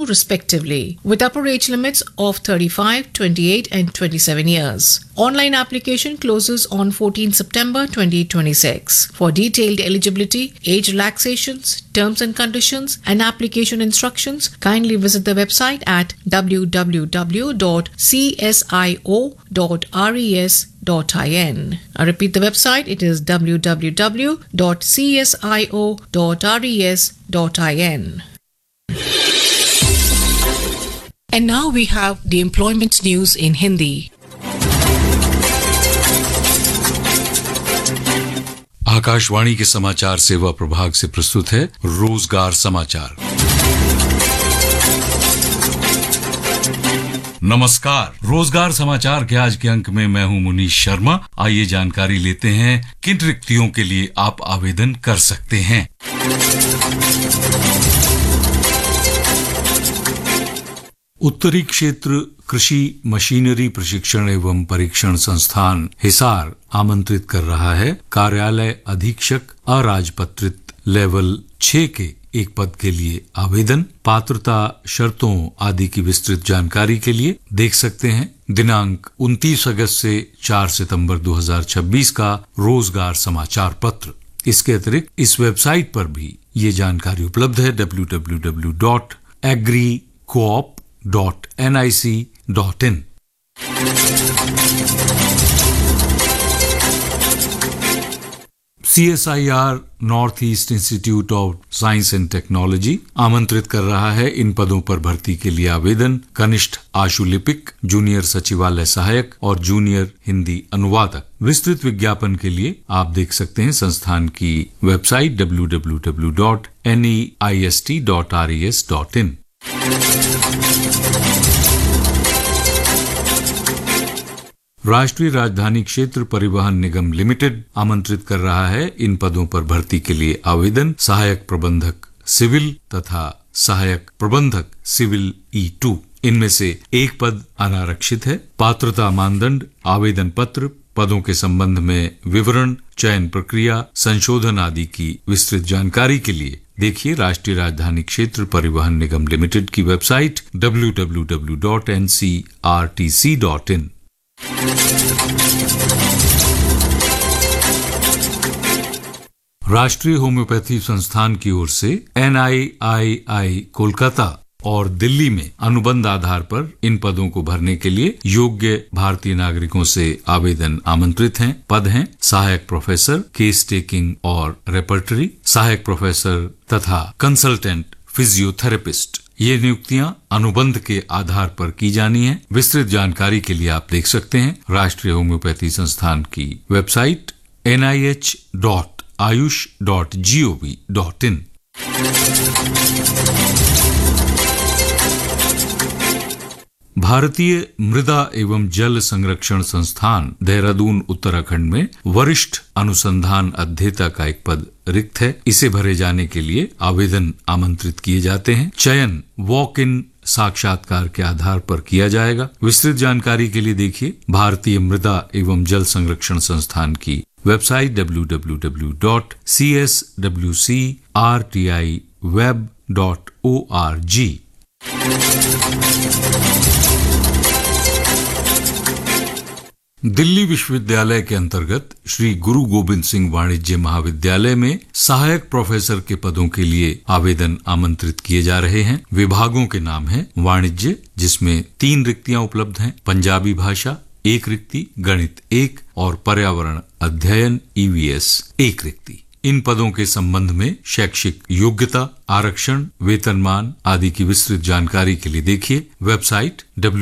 respectively, with upper age limits of 35, 28 and 27 years. Online application closes on 14 September 2026. For detailed eligibility, age relaxations, terms and conditions and application instructions, kindly visit the website at www.csio.res.in. I repeat the website, it is www.csio.res.in. And now we have the employment news in Hindi. Akashvani के समाचार सेवा प्रभाग से प्रस्तुत है रोजगार समाचार। नमस्कार, रोजगार समाचार के आज के अंक में मैं हूं मुनीश शर्मा। आइए जानकारी लेते हैं किन रिक्तियों के लिए आप आवेदन कर सकते हैं। उत्तरी क्षेत्र कृषि मशीनरी प्रशिक्षण एवं परीक्षण संस्थान हिसार आमंत्रित कर रहा है कार्यालय अधीक्षक अराजपत्रित लेवल 6 के एक पद के लिए आवेदन। पात्रता, शर्तों आदि की विस्तृत जानकारी के लिए देख सकते हैं दिनांक 29 अगस्त से 4 सितंबर 2026 का रोजगार समाचार पत्र। इसके अतिरिक्त इस वेबसाइट पर भी ये जानकारी उपलब्ध है www.agricoop.nic.in। CSIR north east institute of science and technology आमंत्रित कर रहा है इन पदों पर भर्ती के लिए आवेदन। कनिष्ठ आशुलिपिक, जूनियर सचिवालय सहायक और जूनियर हिंदी अनुवादक। विस्तृत विज्ञापन के लिए आप देख सकते हैं संस्थान की वेबसाइट www.neist.res.in। राष्ट्रीय राजधानी क्षेत्र परिवहन निगम लिमिटेड आमंत्रित कर रहा है इन पदों पर भर्ती के लिए आवेदन। सहायक प्रबंधक सिविल तथा सहायक प्रबंधक सिविल E2, इनमें से एक पद अनारक्षित है। पात्रता मानदंड, आवेदन पत्र, पदों के संबंध में विवरण, चयन प्रक्रिया, संशोधन आदि की विस्तृत जानकारी के लिए देखिए राष्ट्रीय राजधानी क्षेत्र परिवहन निगम लिमिटेड की वेबसाइट www.ncrtc.in। राष्ट्रीय होम्योपैथी संस्थान की ओर से NIII कोलकाता और दिल्ली में अनुबंध आधार पर इन पदों को भरने के लिए योग्य भारतीय नागरिकों से आवेदन आमंत्रित हैं। पद हैं सहायक प्रोफेसर, केस टेकिंग और रेपर्टरी, सहायक प्रोफेसर तथा कंसल्टेंट फिजियोथेरेपिस्ट। ये नियुक्तियां अनुबंध के आधार पर की जानी है। विस्तृत जानकारी के लिए आप देख सकते हैं राष्ट्रीय होम्योपैथी संस्थान की वेबसाइट nih.ayush.gov.in। भारतीय मृदा एवं जल संरक्षण संस्थान देहरादून उत्तराखंड में वरिष्ठ अनुसंधान अध्येता का एक पद रिक्त है। इसे भरे जाने के लिए आवेदन आमंत्रित किए जाते हैं। चयन वॉक इन साक्षात्कार के आधार पर किया जाएगा। विस्तृत जानकारी के लिए देखिए भारतीय मृदा एवं जल संरक्षण संस्थान की वेबसाइट www.cswcrtiweb.org। दिल्ली विश्वविद्यालय के अंतर्गत श्री गुरु गोबिंद सिंह वाणिज्य महाविद्यालय में सहायक प्रोफेसर के पदों के लिए आवेदन आमंत्रित किए जा रहे हैं। विभागों के नाम हैं वाणिज्य, जिसमें 3 रिक्तियां उपलब्ध हैं, पंजाबी भाषा 1 रिक्ति, गणित 1 और पर्यावरण अध्ययन EVS 1 रिक्ति। इन पदों के संबंध में शैक्षिक योग्यता, आरक्षण, वेतनमान आदि की विस्तृत जानकारी के लिए देखिए वेबसाइट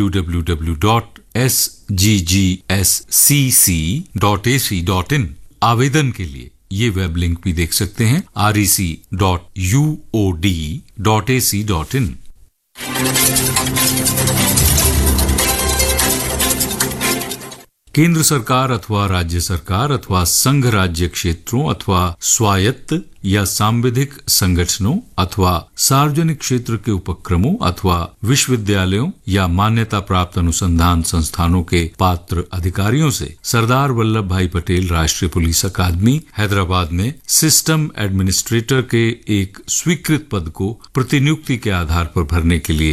www.sggsscc.ac.in। आवेदन के लिए ये वेब लिंक भी देख सकते हैं rec.uod.ac.in। केंद्र सरकार अथवा राज्य सरकार अथवा संघ राज्य क्षेत्रों अथवा स्वायत्त या सांविधिक संगठनों अथवा सार्वजनिक क्षेत्र के उपक्रमों अथवा विश्वविद्यालयों या मान्यता प्राप्त अनुसंधान संस्थानों के पात्र अधिकारियों से सरदार वल्लभ भाई पटेल राष्ट्रीय पुलिस अकादमी हैदराबाद में सिस्टम एडमिनिस्ट्रेटर के एक स्वीकृत पद को प्रतिनियुक्ति के आधार पर भरने के लिए